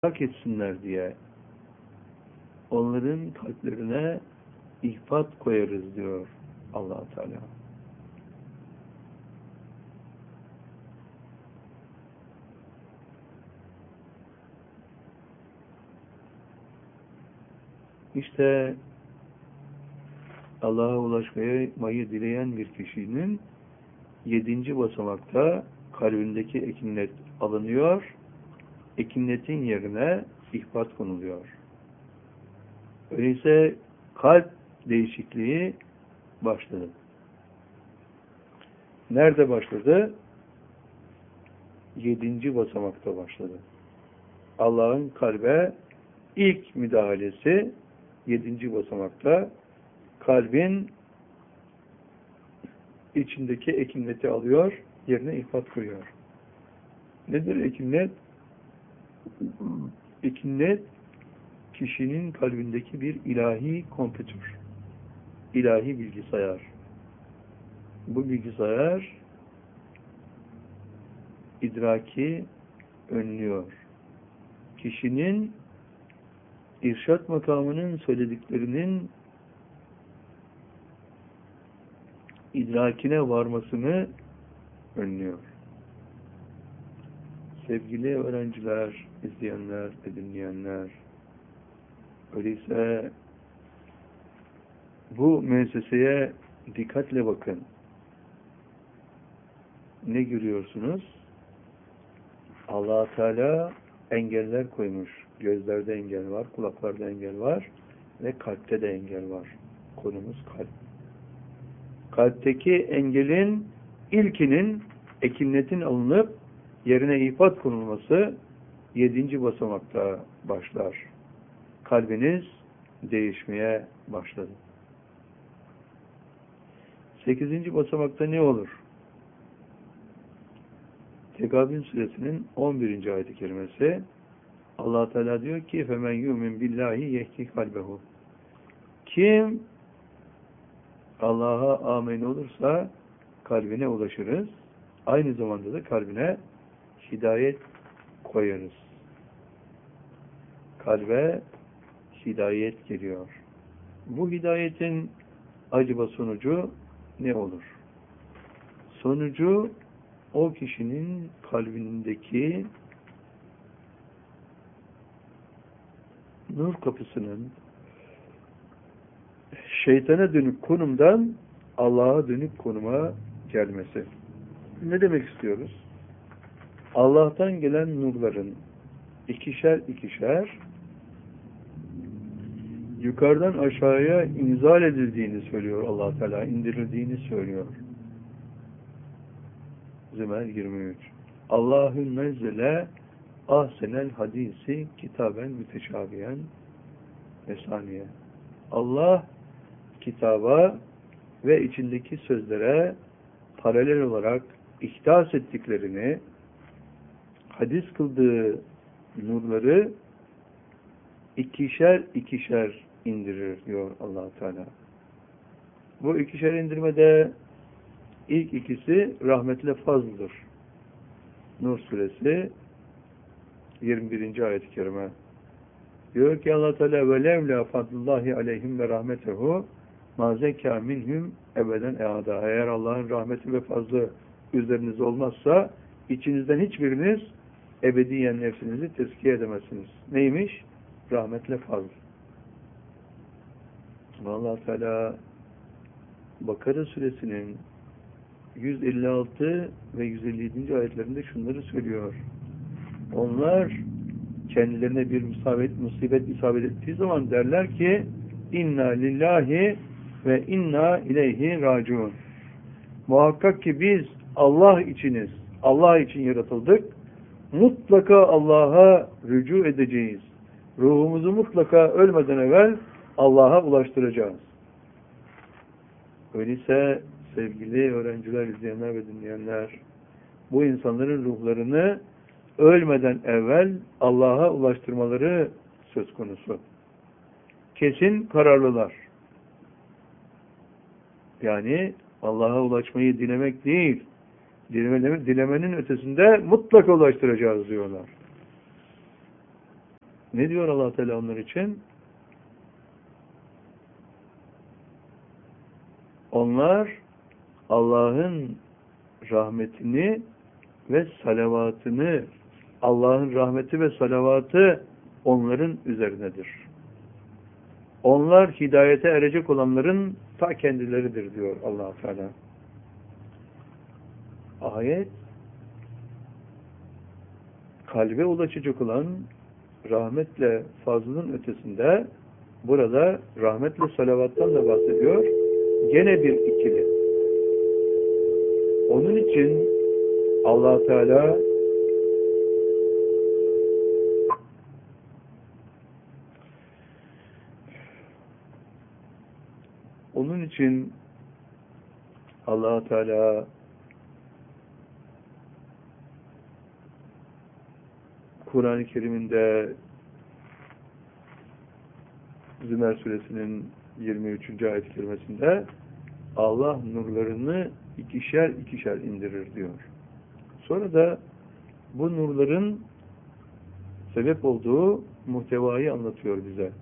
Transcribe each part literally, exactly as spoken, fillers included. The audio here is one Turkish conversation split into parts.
hak etsinler diye onların kalplerine ihfat koyarız diyor Allah Teala. İşte Allah'a ulaşmayı dileyen bir kişinin yedinci basamakta kalbindeki ekinnet alınıyor, ekinnetin yerine ihfat konuluyor. Öyleyse kalp değişikliği başladı. Nerede başladı? Yedinci basamakta başladı. Allah'ın kalbe ilk müdahalesi yedinci basamakta kalbin içindeki ekinneti alıyor, yerine ihfat koyuyor. Nedir ekinnet? Ekinnet, kişinin kalbindeki bir ilahi kompütür, ilahi bilgisayar. Bu bilgisayar idraki önlüyor. Kişinin irşat makamının söylediklerinin idrakine varmasını önlüyor. Sevgili öğrenciler, izleyenler ve dinleyenler, öyleyse bu müesseseye dikkatle bakın. Ne görüyorsunuz? Allah Teala engeller koymuş. Gözlerde engel var, kulaklarda engel var ve kalpte de engel var. Konumuz kalp. Kalpteki engelin ilkinin ekinnetin alınıp yerine ihfat konulması yedinci basamakta başlar. Kalbiniz değişmeye başladı. Sekizinci basamakta ne olur? Tekabün suresinin on birinci ayet-i kerimesi Allah Teala diyor ki femen yu'min billahi yehdi kalbehu. Kim Allah'a amin olursa kalbine ulaşırız. Aynı zamanda da kalbine hidayet koyarız. Kalbe hidayet geliyor. Bu hidayetin acaba sonucu ne olur? Sonucu o kişinin kalbindeki nur kapısının şeytana dönük konumdan Allah'a dönük konuma gelmesi. Ne demek istiyoruz? Allah'tan gelen nurların ikişer ikişer yukarıdan aşağıya inzal edildiğini söylüyor Allah Teala, indirildiğini söylüyor. Zümer yirmi üç. Allahü nezzele ahsenel hadisi kitaben müteşabiyen mesaniye. Allah kitaba ve içindeki sözlere paralel olarak ihdas ettiklerini, hadis kıldığı nurları ikişer ikişer indirir diyor Allah Teala. Bu ikişer indirmede ilk ikisi rahmetle fazldır. Nur suresi yirmi birinci ayet-i kerime. Diyor ki Allah Teala ve levla fadlullahi aleyhim ve rahmetehu ma zekâ minhum ebeden eâdâ. Eğer Allah'ın rahmeti ve fazlı üzerinizde olmazsa içinizden hiçbiriniz ebediyen nefsinizi tezkiye edemezsiniz. Neymiş? Rahmetle fazl. Allah Teala Bakara suresinin yüz elli altı ve yüz elli yedinci ayetlerinde şunları söylüyor. Onlar kendilerine bir musibet, musibet isabet ettiği zaman derler ki inna lillahi ve inna ileyhi raciun. Muhakkak ki biz Allah içiniz, Allah için yaratıldık. Mutlaka Allah'a rücu edeceğiz. Ruhumuzu mutlaka ölmeden evvel Allah'a ulaştıracağız. Öyleyse sevgili öğrenciler, izleyenler ve dinleyenler, bu insanların ruhlarını ölmeden evvel Allah'a ulaştırmaları söz konusu. Kesin kararlılar. Yani Allah'a ulaşmayı dilemek değil, dilemenin ötesinde mutlaka ulaştıracağız diyorlar. Ne diyor Allah Teala onlar için? Onlar Allah'ın rahmetini ve salavatını, Allah'ın rahmeti ve salavatı onların üzerinedir. Onlar hidayete erecek olanların ta kendileridir diyor Allah Teala. Ayet kalbe ulaşacak olan rahmetle fazlının ötesinde burada rahmetle salavattan da bahsediyor. Gene bir ikili. Onun için Allah Teala onun için Allah Teala Kur'an-ı Kerim'inde Zümer suresinin yirmi üçüncü ayet-i kerimesinde Allah nurlarını ikişer ikişer indirir diyor. Sonra da bu nurların sebep olduğu muhtevayı anlatıyor bize.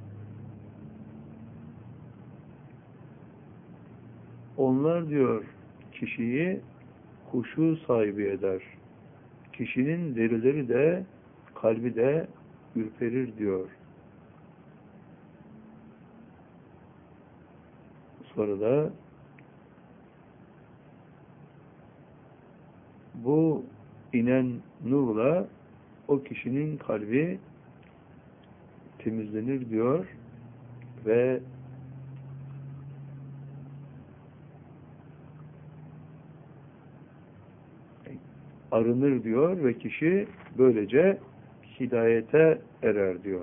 Onlar diyor kişiyi huşu sahibi eder. Kişinin derileri de kalbi de ürperir diyor. Sonra da bu inen nurla o kişinin kalbi temizlenir diyor ve arınır diyor ve kişi böylece hidayete erer diyor.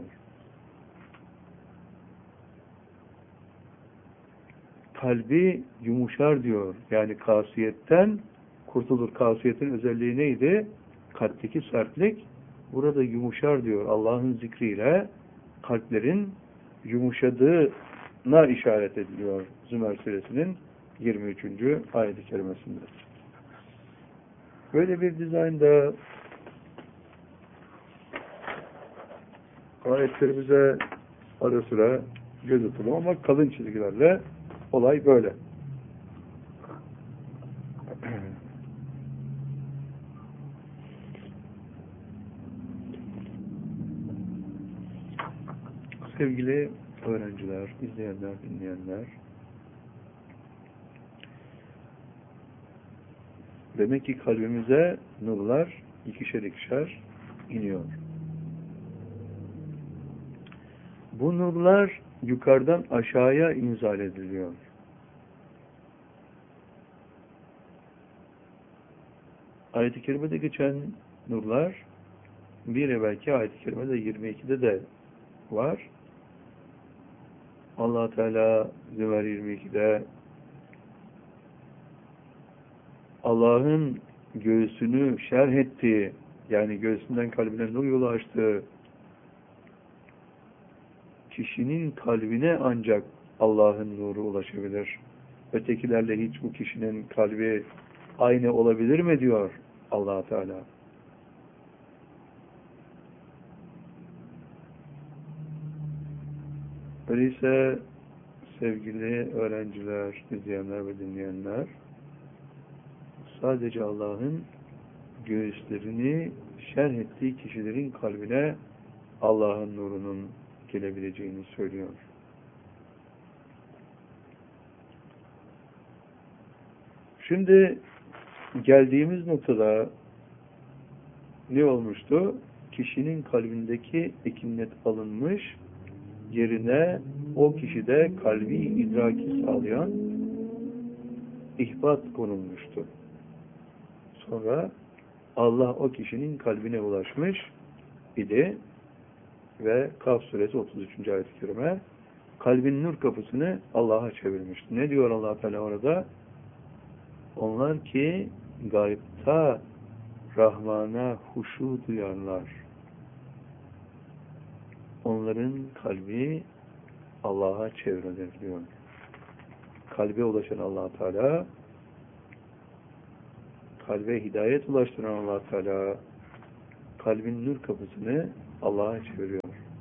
Kalbi yumuşar diyor. Yani kasiyetten kurtulur. Kasiyetin özelliği neydi? Kalpteki sertlik. Burada yumuşar diyor. Allah'ın zikriyle kalplerin yumuşadığına işaret ediliyor. Zümer suresinin yirmi üçüncü ayet-i kerimesinde. Böyle bir dizaynda ayetlerimize ara sıra göz atalım ama kalın çizgilerle olay böyle. Sevgili öğrenciler, izleyenler, dinleyenler, demek ki kalbimize nurlar ikişer ikişer iniyor. Bu nurlar yukarıdan aşağıya inzal ediliyor. Ayet-i kerimede geçen nurlar bir evvelki ayet-i kerimede yirmi ikide de var. Allah Teala Zümer yirmi ikide Allah'ın göğsünü şerh ettiği, yani göğsünden kalbine nur yolu açtığı kişinin kalbine ancak Allah'ın nuru ulaşabilir. Ötekilerle hiç bu kişinin kalbi aynı olabilir mi diyor Allah Teala. Öyleyse sevgili öğrenciler, izleyenler ve dinleyenler, sadece Allah'ın göğüslerini şerh ettiği kişilerin kalbine Allah'ın nurunun gelebileceğini söylüyor. Şimdi geldiğimiz noktada ne olmuştu? Kişinin kalbindeki ekinnet alınmış, yerine o kişide kalbi idraki sağlayan ihbat konulmuştu. Sonra Allah o kişinin kalbine ulaşmış idi ve Kaf suresi otuz üçüncü ayet-i kerime kalbin nur kapısını Allah'a çevirmişti. Ne diyor Allah Teala orada? Onlar ki gayipta Rahman'a huşu duyarlar. Onların kalbi Allah'a çevrilir diyor. Kalbe ulaşan Allah Teala, kalbe hidayet ulaştıran Allah Teala, kalbin nur kapısını Allah'a çeviriyor.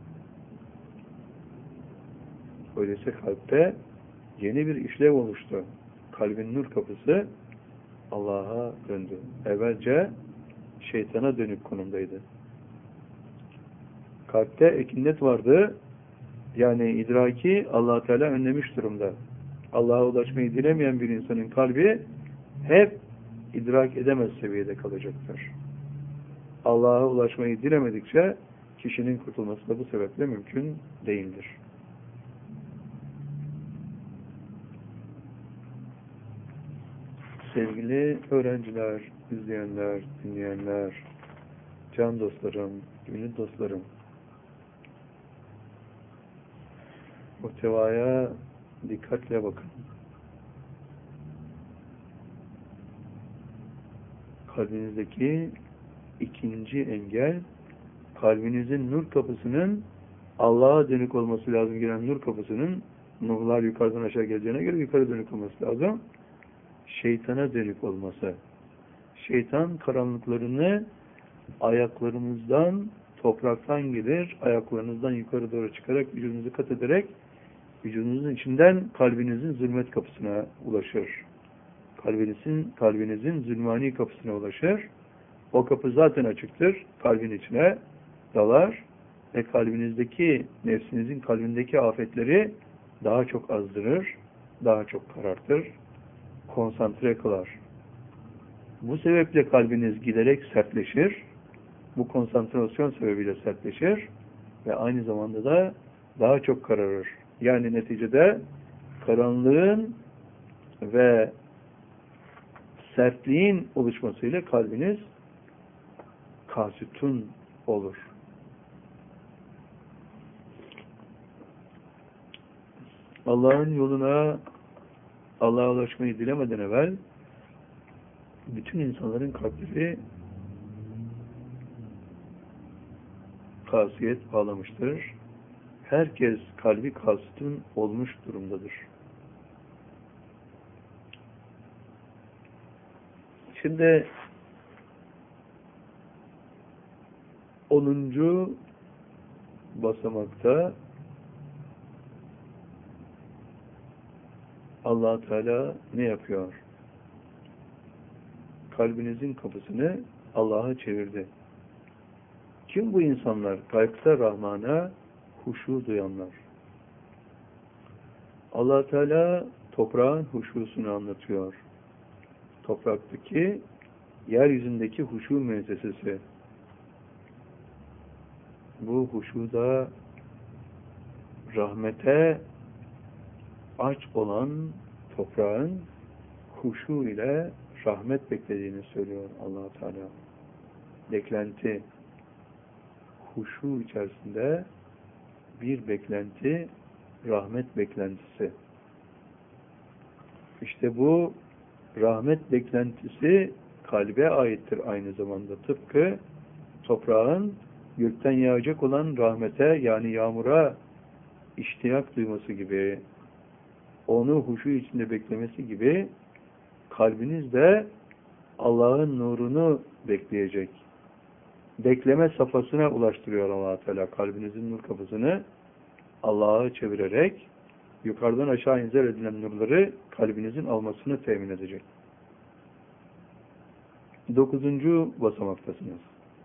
Öyleyse kalpte yeni bir işlev oluştu. Kalbin nur kapısı Allah'a döndü. Evvelce şeytana dönük konumdaydı. Kalpte ekinnet vardı. Yani idraki Allah Teala önlemiş durumda. Allah'a ulaşmayı dilemeyen bir insanın kalbi hep idrak edemez seviyede kalacaktır. Allah'a ulaşmayı dilemedikçe kişinin kurtulması da bu sebeple mümkün değildir. Sevgili öğrenciler, izleyenler, dinleyenler, can dostlarım, gönül dostlarım, muhtevaya dikkatle bakın. Kalbinizdeki ikinci engel, kalbinizin nur kapısının Allah'a dönük olması lazım gelen nur kapısının, nurlar yukarıdan aşağı geleceğine göre yukarı dönük olması lazım. Şeytana dönük olması. Şeytan karanlıklarını ayaklarınızdan, topraktan gelir, ayaklarınızdan yukarı doğru çıkarak vücudunuzu kat ederek vücudunuzun içinden kalbinizin zulmet kapısına ulaşır. Kalbinizin, kalbinizin zulmani kapısına ulaşır. O kapı zaten açıktır. Kalbin içine dalar ve kalbinizdeki, nefsinizin kalbindeki afetleri daha çok azdırır, daha çok karartır, konsantre kılar. Bu sebeple kalbiniz giderek sertleşir. Bu konsantrasyon sebebiyle sertleşir ve aynı zamanda da daha çok kararır. Yani neticede karanlığın ve sertliğin oluşmasıyla kalbiniz kasütun olur. Allah'ın yoluna, Allah'a ulaşmayı dilemeden evvel bütün insanların kalpleri kasiyet bağlamıştır. Herkes kalbi kasıtın olmuş durumdadır. Şimdi onuncu basamakta Allah Teala ne yapıyor? Kalbinizin kapısını Allah'a çevirdi. Kim bu insanlar? Kalpte Rahman'a huşu duyanlar. Allah Teala toprağın huşusunu anlatıyor. Topraktaki, yeryüzündeki huşu müessesesi. Bu huşuda rahmete aç olan toprağın huşu ile rahmet beklediğini söylüyor Allah Teala. Beklenti, huşu içerisinde bir beklenti, rahmet beklentisi. İşte bu rahmet beklentisi kalbe aittir aynı zamanda. Tıpkı toprağın gökten yağacak olan rahmete, yani yağmura iştiyak duyması gibi, onu huşu içinde beklemesi gibi, kalbiniz de Allah'ın nurunu bekleyecek. Bekleme safhasına ulaştırıyor Allah Teala. Kalbinizin nur kapısını Allah'a çevirerek yukarıdan aşağı inzal edilen nurları kalbinizin almasını temin edecek. Dokuzuncu basamaktasınız.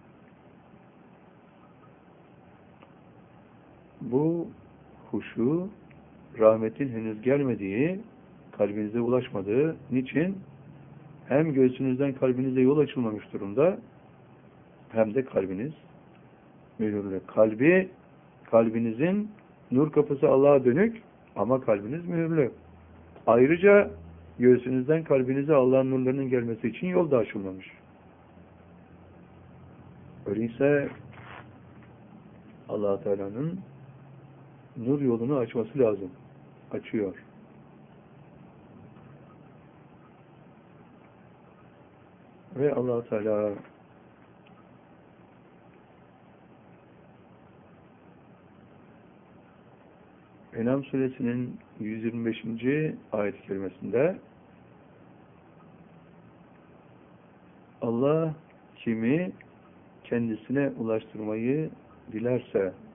Bu huşu, rahmetin henüz gelmediği, kalbinize ulaşmadığı, niçin? Hem göğsünüzden kalbinize yol açılmamış durumda, hem de kalbiniz mühürlü. Kalbi, kalbinizin nur kapısı Allah'a dönük ama kalbiniz mühürlü. Ayrıca göğsünüzden kalbinize Allah'ın nurlarının gelmesi için yol da açılmamış. Öyleyse Allah Teala'nın nur yolunu açması lazım. Açıyor. Ve Allah Teala En'am suresinin yüz yirmi beşinci ayet-i kerimesinde Allah kimi kendisine ulaştırmayı dilerse